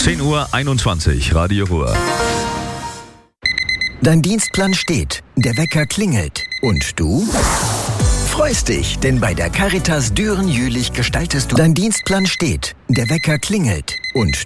10:21 Uhr, Radio Ruhr. Dein Dienstplan steht, der Wecker klingelt. Und du? Freust dich, denn bei der Caritas Düren-Jülich gestaltest du... Dein Dienstplan steht, der Wecker klingelt. Und